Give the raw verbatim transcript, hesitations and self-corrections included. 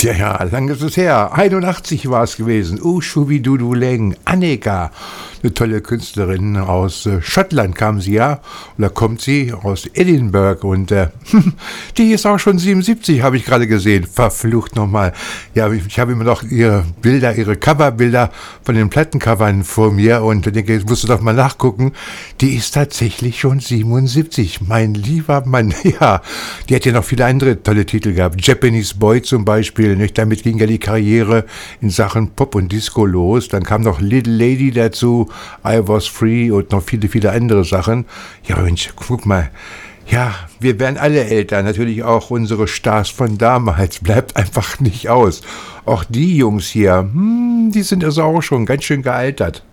Ja, ja, lang ist es her. einundachtzig war es gewesen. Ushuvidudu Leng, Annika. Eine tolle Künstlerin aus äh, Schottland kam sie, ja. Und da kommt sie aus Edinburgh und äh, die ist auch schon siebenundsiebzig, habe ich gerade gesehen. Verflucht nochmal. Ja, ich habe immer noch ihre Bilder, ihre Coverbilder von den Plattencovern vor mir und ich denke, jetzt musst du doch mal nachgucken. Die ist tatsächlich schon siebenundsiebzig. Mein lieber Mann, ja. Die hat ja noch viele andere tolle Titel gehabt. Japanese Boy zum Beispiel, nicht? Damit ging ja die Karriere in Sachen Pop und Disco los. Dann kam noch Little Lady dazu, I Was Free und noch viele, viele andere Sachen. Ja, Mensch, guck mal. Ja, wir werden alle älter, natürlich auch unsere Stars von damals. Bleibt einfach nicht aus. Auch die Jungs hier, hm, die sind also auch schon ganz schön gealtert.